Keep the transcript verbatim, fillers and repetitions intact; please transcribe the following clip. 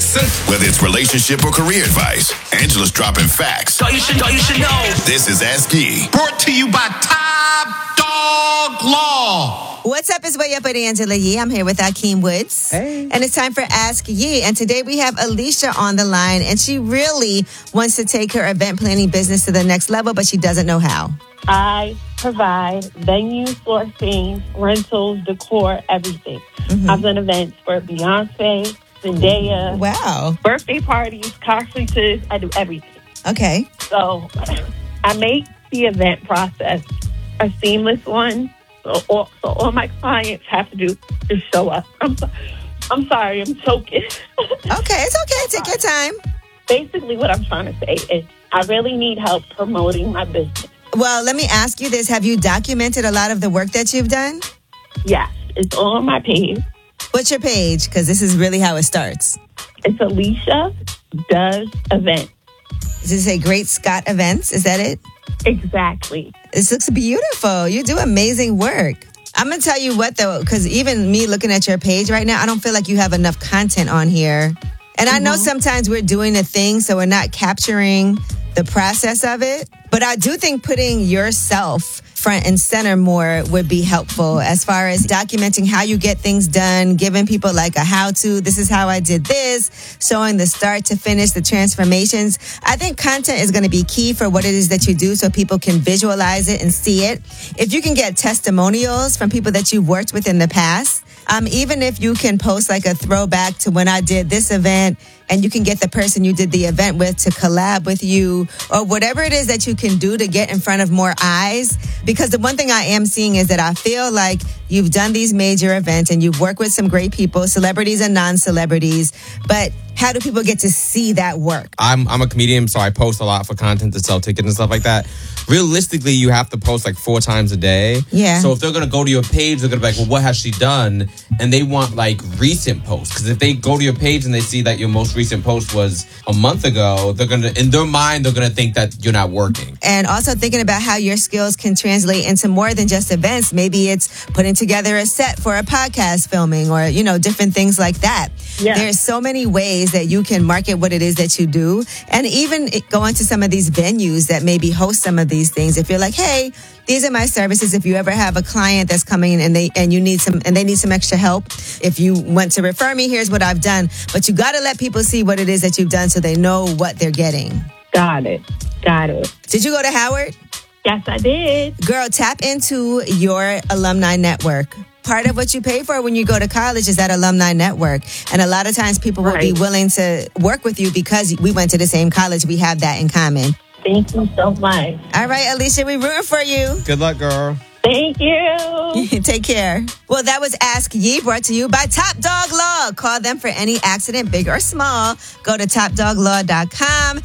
Listen. Whether it's relationship or career advice, Angela's dropping facts. All you should, all you should know. This is Ask Yee. Brought to you by Top Dog Law. What's up? It's Way Up with Angela Yee. I'm here with Akeem Woods. Hey. And it's time for Ask Yee. And today we have Alicia on the line. And she really wants to take her event planning business to the next level, but she doesn't know how. I provide venue sourcing, rentals, decor, everything. Mm-hmm. I've done events for Beyonce, Zendaya. Wow. Birthday parties, conferences. I do everything. Okay. So I make the event process a seamless one. So all, so all my clients have to do is show up. I'm, so, I'm sorry, I'm choking. Okay, it's okay. Take your time. Basically, what I'm trying to say is I really need help promoting my business. Well, let me ask you this. Have you documented a lot of the work that you've done? Yes, it's all on my page. What's your page? Because this is really how it starts. It's Alicia Does Events. Does it say Great Scott Events? Is that it? Exactly. This looks beautiful. You do amazing work. I'm going to tell you what, though, because even me looking at your page right now, I don't feel like you have enough content on here. And I know sometimes we're doing a thing, so we're not capturing the process of it. But I do think putting yourself front and center more would be helpful as far as documenting how you get things done, giving people like a how-to, this is how I did this, showing the start to finish, the transformations. I think content is going to be key for what it is that you do so people can visualize it and see it. If you can get testimonials from people that you've worked with in the past, Um, even if you can post like a throwback to when I did this event and you can get the person you did the event with to collab with you or whatever it is that you can do to get in front of more eyes. Because the one thing I am seeing is that I feel like you've done these major events and you've worked with some great people, celebrities and non-celebrities. But how do people get to see that work? I'm I'm a comedian, so I post a lot for content to sell tickets and stuff like that. Realistically, you have to post like four times a day. Yeah. So if they're going to go to your page, they're going to be like, well, what has she done? And they want like recent posts. Because if they go to your page and they see that your most recent post was a month ago, they're going to, in their mind, they're going to think that you're not working. And also thinking about how your skills can translate into more than just events. Maybe it's putting together a set for a podcast filming or, you know, different things like that. Yeah. There's so many ways that you can market what it is that you do. And even going to some of these venues that maybe host some of these things. If you're like, hey, these are my services. If you ever have a client that's coming in and they and you need some and they need some extra help, if you want to refer me, here's what I've done. But you got to let people see what it is that you've done so they know what they're getting. Got it. Got it. Did you go to Howard? Yes, I did. Girl, tap into your alumni network. Part of what you pay for when you go to college is that alumni network. And a lot of times people will Right. be willing to work with you because we went to the same college. We have that in common. Thank you so much. All right, Alicia, we're rooting for you. Good luck, girl. Thank you. Take care. Well, that was Ask Yee, brought to you by Top Dog Law. Call them for any accident, big or small. Go to top dog law dot com.